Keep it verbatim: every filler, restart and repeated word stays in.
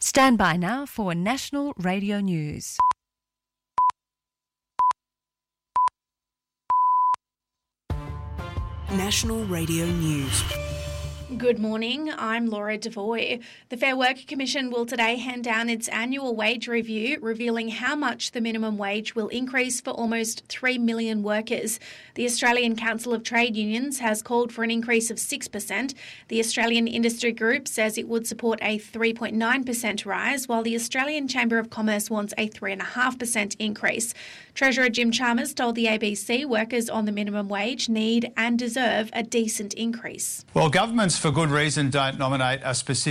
Stand by now for National Radio News. National Radio News. Good morning, I'm Laura Devoy. The Fair Work Commission will today hand down its annual wage review, revealing how much the minimum wage will increase for almost three million workers. The Australian Council of Trade Unions has called for an increase of six percent. The Australian Industry Group says it would support a three point nine percent rise, while the Australian Chamber of Commerce wants a three point five percent increase. Treasurer Jim Chalmers told the A B C workers on the minimum wage need and deserve a decent increase. Well, governments for good reason don't nominate a specific